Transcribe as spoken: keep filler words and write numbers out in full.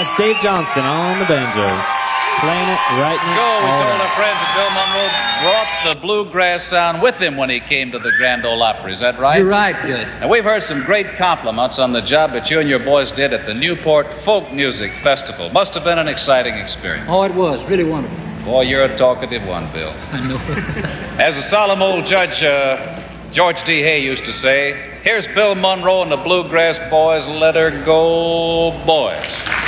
That's Dave Johnston on the banjo, playing it right now. Go, we told our friends that Bill Monroe brought the bluegrass sound with him when he came to the Grand Ole Opry. Is that right? You're right, good. And we've heard some great compliments on the job that you and your boys did at the Newport Folk Music Festival. Must have been an exciting experience. Oh, it was. Really wonderful. Boy, you're a talkative one, Bill. I know it. As the solemn old judge uh, George D. Hay used to say, here's Bill Monroe and the Bluegrass Boys. Let her go, boys.